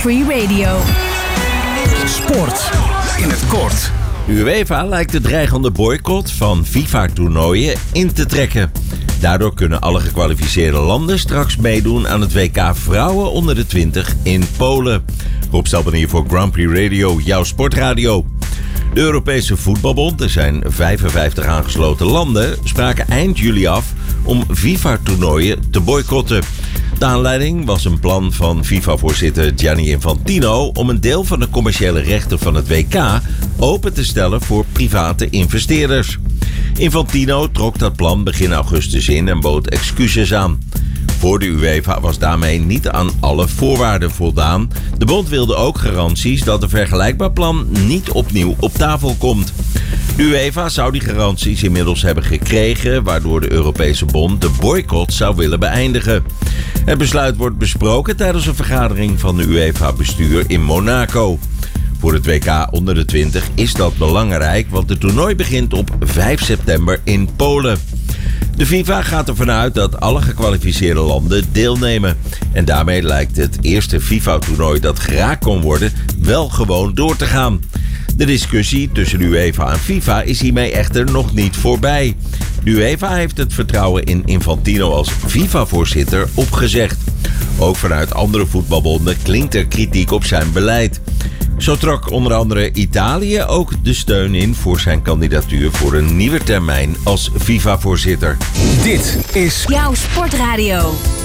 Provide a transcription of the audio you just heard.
Free Radio. Sport in het kort. UEFA lijkt de dreigende boycott van FIFA-toernooien in te trekken. Daardoor kunnen alle gekwalificeerde landen straks meedoen aan het WK Vrouwen onder de 20 in Polen. Rob Stelpen hier voor Grand Prix Radio, jouw sportradio. De Europese Voetbalbond, er zijn 55 aangesloten landen, spraken eind juli af om FIFA-toernooien te boycotten. De aanleiding was een plan van FIFA-voorzitter Gianni Infantino om een deel van de commerciële rechten van het WK open te stellen voor private investeerders. Infantino trok dat plan begin augustus in en bood excuses aan. Voor de UEFA was daarmee niet aan alle voorwaarden voldaan. De bond wilde ook garanties dat een vergelijkbaar plan niet opnieuw op tafel komt. De UEFA zou die garanties inmiddels hebben gekregen, waardoor de Europese bond de boycott zou willen beëindigen. Het besluit wordt besproken tijdens een vergadering van de UEFA-bestuur in Monaco. Voor het WK onder de 20 is dat belangrijk, want het toernooi begint op 5 september in Polen. De FIFA gaat ervan uit dat alle gekwalificeerde landen deelnemen. En daarmee lijkt het eerste FIFA-toernooi dat geraakt kon worden wel gewoon door te gaan. De discussie tussen de UEFA en FIFA is hiermee echter nog niet voorbij. De UEFA heeft het vertrouwen in Infantino als FIFA-voorzitter opgezegd. Ook vanuit andere voetbalbonden klinkt er kritiek op zijn beleid. Zo trok onder andere Italië ook de steun in voor zijn kandidatuur voor een nieuwe termijn als FIFA-voorzitter. Dit is Jouw sportradio.